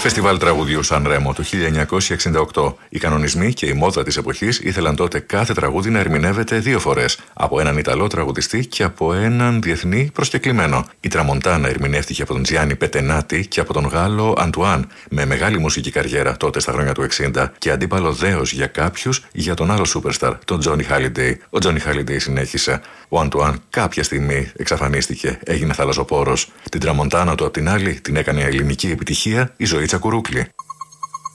Φεστιβάλ τραγουδιού Σαν Ρέμο το 1968. Οι κανονισμοί και η μόδα της εποχής ήθελαν τότε κάθε τραγούδι να ερμηνεύεται 2 φορές. Από έναν Ιταλό τραγουδιστή και από έναν διεθνή προσκεκλημένο. Η Τραμοντάνα ερμηνεύτηκε από τον Τζιάννη Πετενάτη και από τον Γάλλο Αντουάν, με μεγάλη μουσική καριέρα τότε στα χρόνια του 60 και αντίπαλο δέος για κάποιους για τον άλλο superstar, τον Τζόνι Χάλιντεϊ. Ο Τζόνι Χάλιντεϊ συνέχισε. Ο Αντουάν κάποια στιγμή εξαφανίστηκε, έγινε θαλασσοπόρος. Την Τραμοντάνα του απ' την άλλη την έκανε ελληνική επιτυχία η Ζωή Τσακουρούκλη.